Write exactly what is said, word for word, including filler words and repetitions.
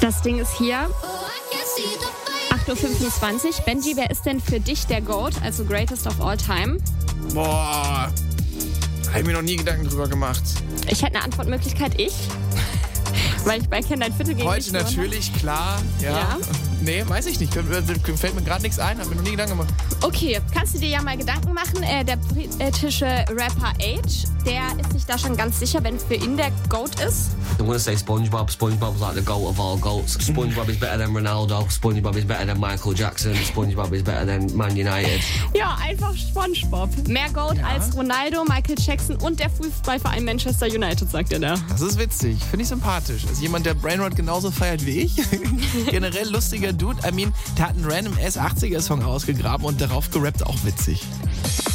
Das Ding ist hier. acht Uhr fünfundzwanzig. Benji, wer ist denn für dich der GOAT, also Greatest of All Time? Boah, habe ich mir noch nie Gedanken drüber gemacht. Ich hätte eine Antwortmöglichkeit, ich. Weil ich bei Kenner ein Viertel gegen Heute dich natürlich, klar. Ja. Ja. Nee, weiß ich nicht. Fällt mir gerade nichts ein, habe mir noch nie Gedanken gemacht. Okay, kannst du dir ja mal Gedanken machen. Äh, der britische Rapper Age, der ist sich da schon ganz sicher, wenn für ihn der GOAT ist. I'm gonna say SpongeBob. SpongeBob's like the GOAT of all GOATs. SpongeBob is better than Ronaldo. SpongeBob is better than Michael Jackson. SpongeBob is better than Man United. Ja, einfach SpongeBob. Mehr GOAT Ja. als Ronaldo, Michael Jackson und der Fußballverein Manchester United, sagt er da. Das ist witzig. Finde ich sympathisch. Also jemand, der Brainrot genauso feiert wie ich. Generell lustiger Dude. I mean, der hat einen random S achtziger Song ausgegraben und darauf gerappt, auch witzig.